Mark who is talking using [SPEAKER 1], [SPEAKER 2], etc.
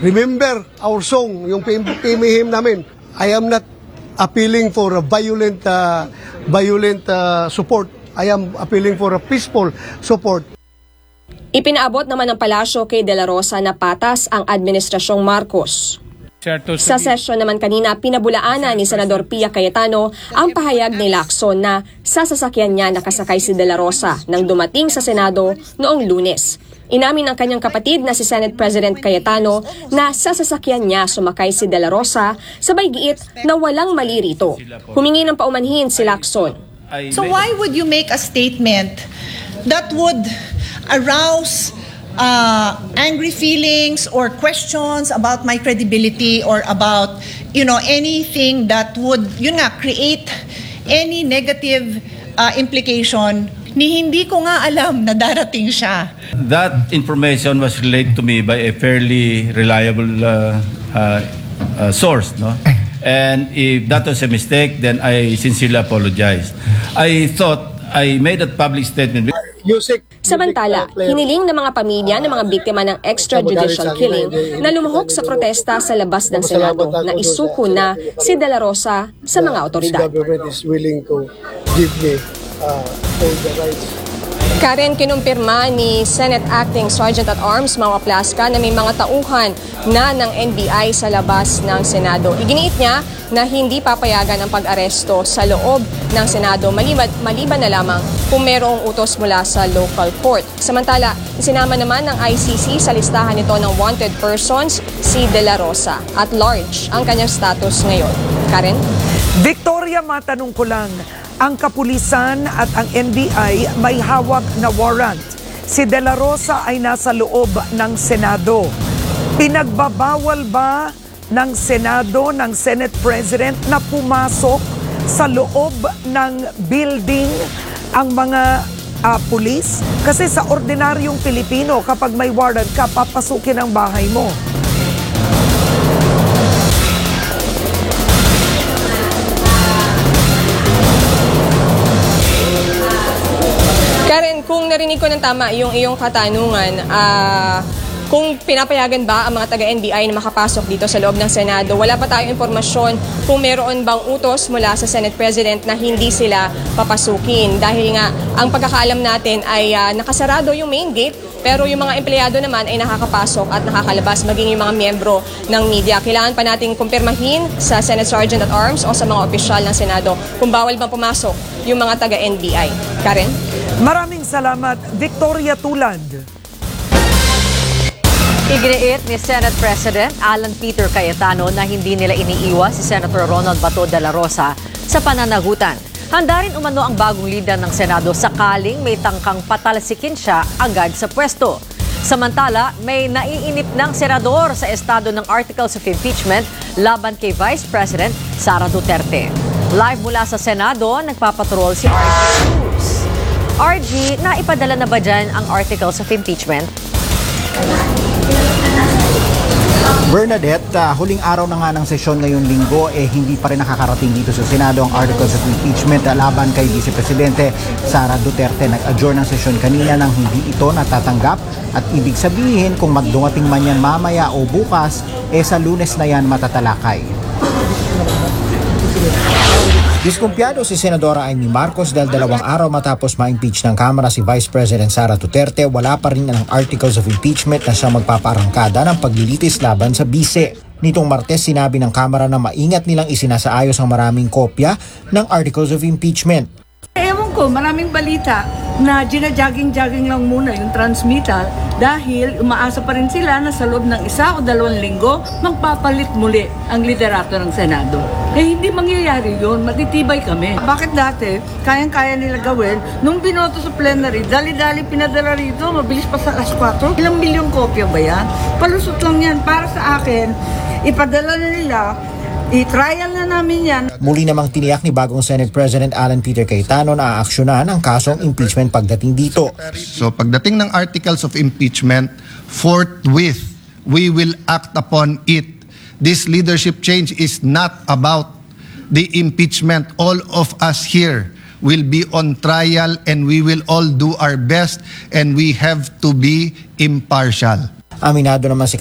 [SPEAKER 1] Remember our song, yung PMHim namin. I am not appealing for a violent support. I am appealing for a peaceful support.
[SPEAKER 2] Ipinaabot naman ng palasyo kay De La Rosa na patas ang Administrasyong Marcos. Sa sesyon naman kanina, pinabulaanan ni Senador Pia Cayetano ang pahayag ni Lacson na sa sasakyan niya nakasakay si De La Rosa nang dumating sa Senado noong Lunes. Inamin ng kanyang kapatid na si Senate President Cayetano na sa sasakyan niya sumakay si De La Rosa, sabay giit na walang mali rito. Humingi ng paumanhin si Lacson.
[SPEAKER 3] So why would you make a statement that would arouse angry feelings or questions about my credibility or about, anything that would, create any negative implication ni hindi ko nga alam na darating siya.
[SPEAKER 4] That information was relayed to me by a fairly reliable source, no? And if that was a mistake, then I sincerely apologize. I thought I made a public statement.
[SPEAKER 2] Samantala, hiniling ng mga pamilya ng mga biktima ng extrajudicial killing na lumahok sa protesta sa labas ng Senado na isuko na si De La Rosa sa mga otoridad. Karen, kinumpirma ni Senate Acting Sergeant at Arms Mawa Plasca na may mga tauhan na ng NBI sa labas ng Senado. Iginiit niya na hindi papayagan ang pag-aresto sa loob ng Senado maliban na lamang kung mayroong utos mula sa local court. Samantala, isinama naman ng ICC sa listahan nito ng wanted persons si De La Rosa. At large ang kanyang status ngayon. Karen?
[SPEAKER 5] Victoria, matanong ko lang, ang kapulisan at ang NBI may hawak na warrant. Si De La Rosa ay nasa loob ng Senado. Pinagbabawal ba ng Senado, ng Senate President na pumasok sa loob ng building ang mga pulis? Kasi sa ordinaryong Pilipino, kapag may warrant ka, papasukin ang bahay mo.
[SPEAKER 2] Karen, kung narinig ko ng tama yung iyong katanungan, kung pinapayagan ba ang mga taga-NBI na makapasok dito sa loob ng Senado, wala pa tayong impormasyon kung meron bang utos mula sa Senate President na hindi sila papasukin. Dahil nga, ang pagkakaalam natin ay nakasarado yung main gate, pero yung mga empleyado naman ay nakakapasok at nakakalabas, maging yung mga miyembro ng media. Kailangan pa nating kumpirmahin sa Senate Sergeant at Arms o sa mga opisyal ng Senado kung bawal bang pumasok yung mga taga-NBI. Karen?
[SPEAKER 5] Maraming salamat, Victoria Tulad.
[SPEAKER 6] Iginiit ni Senate President Alan Peter Cayetano na hindi nila iniiwas si Senator Ronald Bato de la Rosa sa pananagutan. Handa rin umano ang bagong leader ng Senado sakaling may tangkang patalsikin siya agad sa pwesto. Samantala, may naiinip ng senador sa estado ng Articles of Impeachment laban kay Vice President Sara Duterte. Live mula sa Senado, nagpapatrol si RG Cruz. RG, naipadala na ba dyan ang Articles of Impeachment?
[SPEAKER 7] Bernadette, huling araw na nga ng sesyon ngayong linggo, hindi pa rin nakakarating dito sa Senado ang Articles of Impeachment laban kay Vice Presidente Sara Duterte. Nag-adjourn ang sesyon kanina nang hindi ito natatanggap at ibig sabihin kung magdumating man yan mamaya o bukas, sa Lunes na yan matatalakay. Diskumpiyado si Senadora Amy Marcos dahil 2 araw matapos ma-impeach ng Kamara si Vice President Sara Duterte, wala pa rin ang Articles of Impeachment na siya magpaparangkada ng paglilitis laban sa bise. Nitong Martes, sinabi ng Kamara na maingat nilang isinasaayos ang maraming kopya ng Articles of Impeachment.
[SPEAKER 8] Ewan ko, maraming balita na gina-jogging-jogging lang muna yung transmittal dahil umaasa pa rin sila na sa loob ng 1 o 2 linggo magpapalit muli ang liderato ng Senado. Hindi mangyayari yun, matitibay kami. Bakit dati, kayang-kaya nila gawin, nung binoto sa plenary, dali-dali pinadala rito, mabilis pa sa alas 4, ilang milyong kopya ba yan? Palusot lang yan, para sa akin, ipadala na nila, i-trial na namin yan.
[SPEAKER 7] Muli namang tiniyak ni bagong Senate President Alan Peter Cayetano na aaksyonan ang kasong impeachment pagdating dito.
[SPEAKER 9] So pagdating ng Articles of Impeachment, forthwith, we will act upon it. This leadership change is not about the impeachment. All of us here will be on trial and we will all do our best and we have to be impartial.
[SPEAKER 7] Aminado naman si